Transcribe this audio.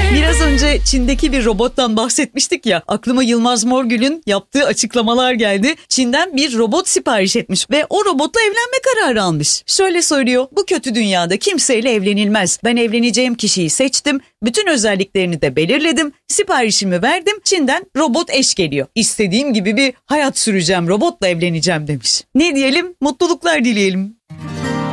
Biraz önce Çin'deki bir robottan bahsetmiştik ya. Aklıma Yılmaz Morgül'ün yaptığı açıklamalar geldi. Çin'den bir robot sipariş etmiş ve o robotla evlenme kararı almış. Şöyle söylüyor: bu kötü dünyada kimseyle evlenilmez. Ben evleneceğim kişiyi seçtim. Bütün özelliklerini de belirledim. Siparişimi verdim. Çin'den robot eş geliyor. İstediğim gibi bir hayat süreceğim, robotla evleneceğim demiş. Ne diyelim? Mutluluklar dileyelim.